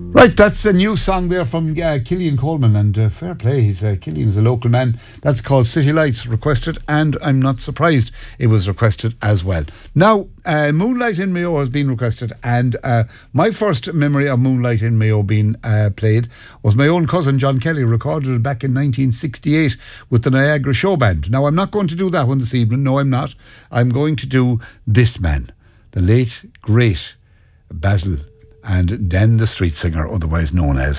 Right, that's a new song there from Killian Coleman, and fair play, Killian's a local man. That's called City Lights, requested, and I'm not surprised it was requested as well. Now, Moonlight in Mayo has been requested, and my first memory of Moonlight in Mayo being played was my own cousin John Kelly recorded it back in 1968 with the Niagara Show Band. Now, I'm not going to do that one this evening, no I'm not. I'm going to do this man, the late, great Basil and then the street singer, otherwise known as